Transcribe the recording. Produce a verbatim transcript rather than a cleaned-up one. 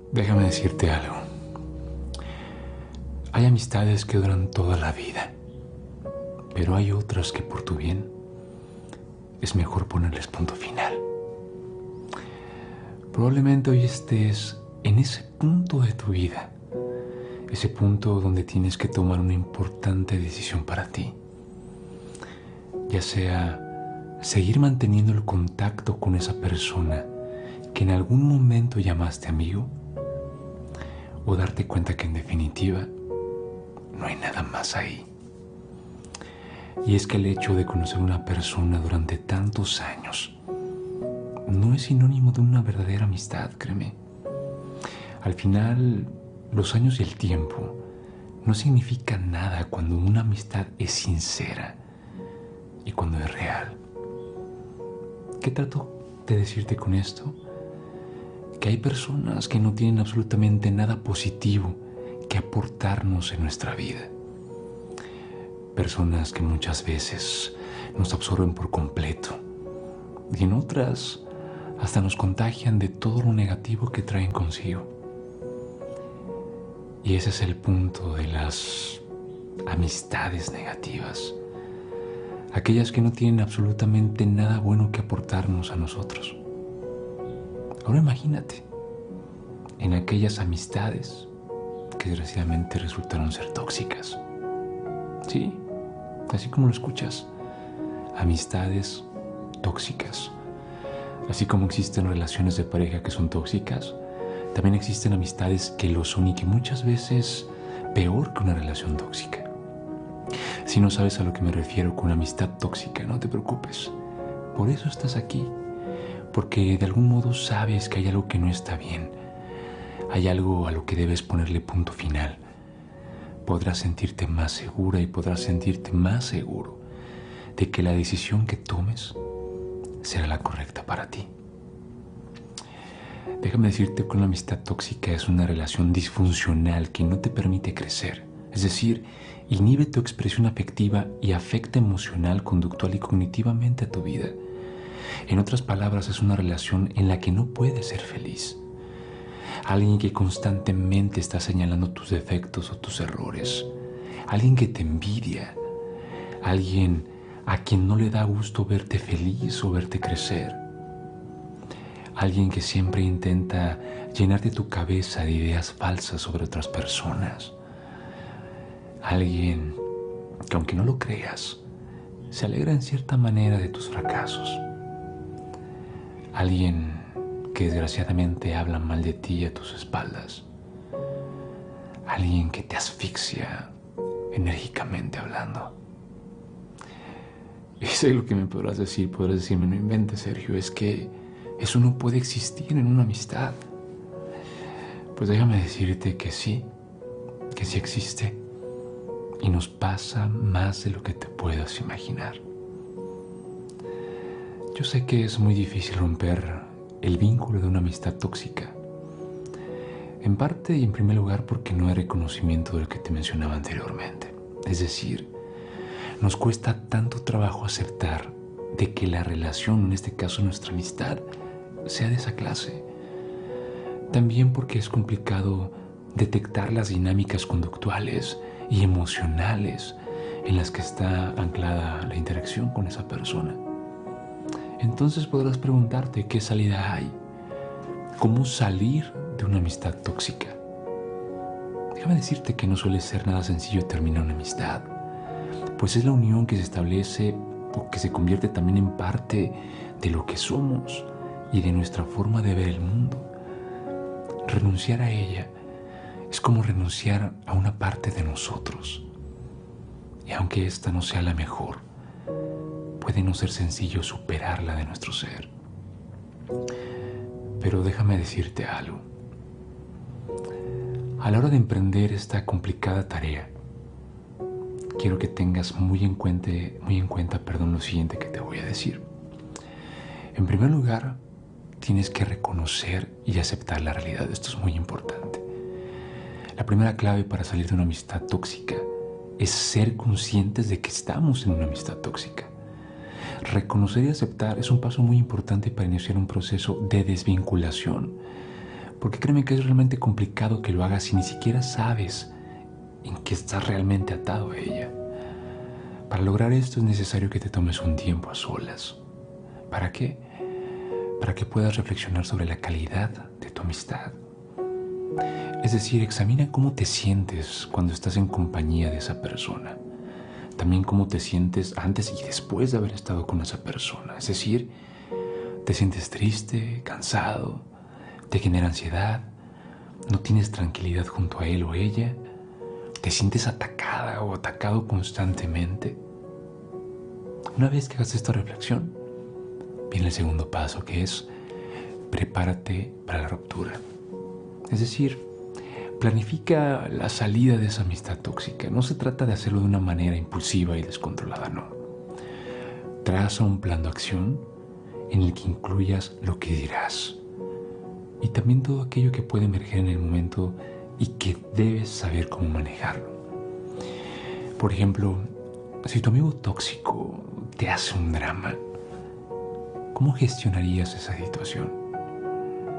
Déjame decirte algo. Hay amistades que duran toda la vida, pero hay otras que por tu bien es mejor ponerles punto final. Probablemente hoy estés en ese punto de tu vida, ese punto donde tienes que tomar una importante decisión para ti, ya sea seguir manteniendo el contacto con esa persona que en algún momento llamaste amigo, o darte cuenta que en definitiva no hay nada más ahí. Y es que el hecho de conocer a una persona durante tantos años no es sinónimo de una verdadera amistad, créeme. Al final, los años y el tiempo no significan nada cuando una amistad es sincera y cuando es real. ¿Qué trato de decirte con esto? Que hay personas que no tienen absolutamente nada positivo que aportarnos en nuestra vida. Personas que muchas veces nos absorben por completo y en otras hasta nos contagian de todo lo negativo que traen consigo. Y ese es el punto de las amistades negativas, aquellas que no tienen absolutamente nada bueno que aportarnos a nosotros. Ahora imagínate en aquellas amistades que desgraciadamente resultaron ser tóxicas. Sí, así como lo escuchas, amistades tóxicas. Así como existen relaciones de pareja que son tóxicas, también existen amistades que lo son y que muchas veces peor que una relación tóxica. Si no sabes a lo que me refiero con una amistad tóxica, no te preocupes. Por eso estás aquí. Porque de algún modo sabes que hay algo que no está bien. Hay algo a lo que debes ponerle punto final. Podrás sentirte más segura y podrás sentirte más seguro de que la decisión que tomes será la correcta para ti. Déjame decirte que una amistad tóxica es una relación disfuncional que no te permite crecer. Es decir, inhibe tu expresión afectiva y afecta emocional, conductual y cognitivamente a tu vida. En otras palabras, es una relación en la que no puedes ser feliz. Alguien que constantemente está señalando tus defectos o tus errores. Alguien que te envidia. Alguien a quien no le da gusto verte feliz o verte crecer. Alguien que siempre intenta llenarte tu cabeza de ideas falsas sobre otras personas. Alguien que, aunque no lo creas, se alegra en cierta manera de tus fracasos. Alguien que desgraciadamente habla mal de ti a tus espaldas. Alguien que te asfixia enérgicamente hablando. Y sé lo que me podrás decir, podrás decirme, no inventes, Sergio, es que eso no puede existir en una amistad. Pues déjame decirte que sí, que sí existe. Y nos pasa más de lo que te puedas imaginar. Yo sé que es muy difícil romper el vínculo de una amistad tóxica. En parte y en primer lugar porque no hay reconocimiento de lo que te mencionaba anteriormente. Es decir, nos cuesta tanto trabajo aceptar de que la relación, en este caso nuestra amistad, sea de esa clase. También porque es complicado detectar las dinámicas conductuales y emocionales en las que está anclada la interacción con esa persona. Entonces podrás preguntarte qué salida hay, cómo salir de una amistad tóxica. Déjame decirte que no suele ser nada sencillo terminar una amistad, pues es la unión que se establece o que se convierte también en parte de lo que somos y de nuestra forma de ver el mundo. Renunciar a ella es como renunciar a una parte de nosotros. Y aunque esta no sea la mejor, puede no ser sencillo superarla de nuestro ser. Pero déjame decirte algo. A la hora de emprender esta complicada tarea, quiero que tengas muy en cuenta, muy en cuenta, perdón, lo siguiente que te voy a decir. En primer lugar, tienes que reconocer y aceptar la realidad. Esto es muy importante. La primera clave para salir de una amistad tóxica es ser conscientes de que estamos en una amistad tóxica. Reconocer y aceptar es un paso muy importante para iniciar un proceso de desvinculación, Porque créeme que es realmente complicado que lo hagas si ni siquiera sabes en qué estás realmente atado a ella. Para lograr esto es necesario que te tomes un tiempo a solas. ¿Para qué? Para que puedas reflexionar sobre la calidad de tu amistad. Es decir, examina cómo te sientes cuando estás en compañía de esa persona. También cómo te sientes antes y después de haber estado con esa persona. Es decir, te sientes triste, cansado, te genera ansiedad, no tienes tranquilidad junto a él o ella, te sientes atacada o atacado constantemente. Una vez que hagas esta reflexión, viene el segundo paso, que es prepárate para la ruptura. Es decir, planifica la salida de esa amistad tóxica. No se trata de hacerlo de una manera impulsiva y descontrolada, no. Traza un plan de acción en el que incluyas lo que dirás y también todo aquello que puede emerger en el momento y que debes saber cómo manejarlo. Por ejemplo, si tu amigo tóxico te hace un drama, ¿cómo gestionarías esa situación?